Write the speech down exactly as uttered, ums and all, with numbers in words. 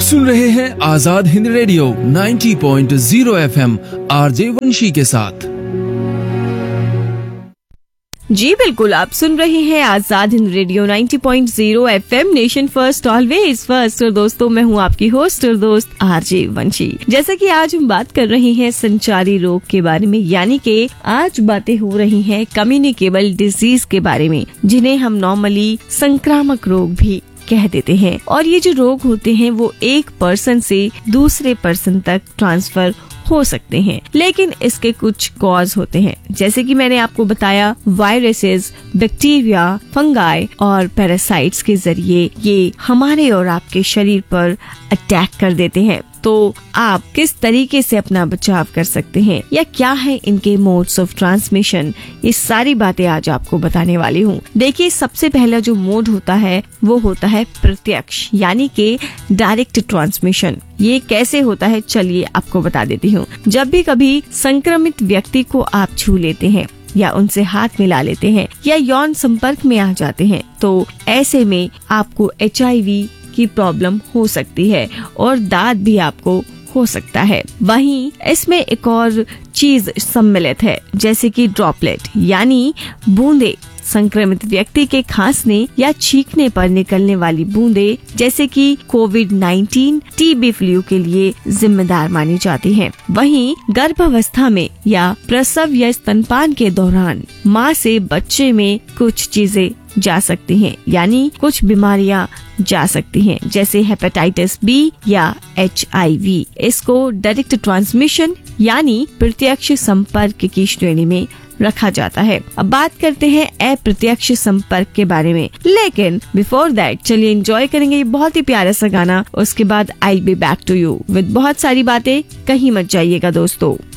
सुन रहे हैं आजाद हिंद रेडियो नब्बे पॉइंट शून्य एफएम आरजे वंशी के साथ। जी बिल्कुल, आप सुन रहे हैं आजाद हिंद रेडियो नब्बे पॉइंट शून्य FM, nation first always first. और दोस्तों, मैं हूं आपकी होस्ट और दोस्त आरजे वंशी। जैसा कि आज हम बात कर रहे हैं संचारी रोग के बारे में, यानी कि आज बातें हो रही हैं कम्युनिकेबल डिजीज के बारे में, जिन्हें हम नॉर्मली संक्रामक रोग भी कह देते हैं। और ये जो रोग होते हैं वो एक पर्सन से दूसरे पर्सन तक ट्रांसफर हो सकते हैं, लेकिन इसके कुछ कॉज होते हैं। जैसे कि मैंने आपको बताया, वायरसेस, बैक्टीरिया, फंगाई और पैरासाइट्स के जरिए ये हमारे और आपके शरीर पर अटैक कर देते हैं। तो आप किस तरीके से अपना बचाव कर सकते हैं या क्या है इनके मोड्स ऑफ ट्रांसमिशन, ये सारी बातें आज आपको बताने वाली हूँ। देखिए, सबसे पहला जो मोड होता है वो होता है प्रत्यक्ष, यानी कि डायरेक्ट ट्रांसमिशन। ये कैसे होता है, चलिए आपको बता देती हूँ। जब भी कभी संक्रमित व्यक्ति को आप छू लेते हैं या उनसे हाथ मिला लेते हैं या यौन संपर्क में आ जाते हैं, तो ऐसे में आपको एच आई वी की प्रॉब्लम हो सकती है और दांत भी आपको हो सकता है। वहीं इसमें एक और चीज सम्मिलित है, जैसे कि ड्रॉपलेट, यानी बूंदे। संक्रमित व्यक्ति के खांसने या छींकने पर निकलने वाली बूंदे, जैसे कि कोविड नाइन्टीन, टीबी, फ्लू के लिए जिम्मेदार मानी जाती हैं। वहीं गर्भावस्था में या प्रसव या स्तनपान के दौरान माँ से बच्चे में कुछ चीजें जा सकती हैं, यानी कुछ बीमारियां जा सकती हैं, जैसे हेपेटाइटिस बी या एच आई वी। इसको डायरेक्ट ट्रांसमिशन यानी प्रत्यक्ष संपर्क की श्रेणी में रखा जाता है। अब बात करते हैं अप्रत्यक्ष संपर्क के बारे में, लेकिन बिफोर दैट चलिए एंजॉय करेंगे ये बहुत ही प्यारा सा गाना। उसके बाद I will be back to you with बहुत सारी बातें। कहीं मत जाइएगा दोस्तों।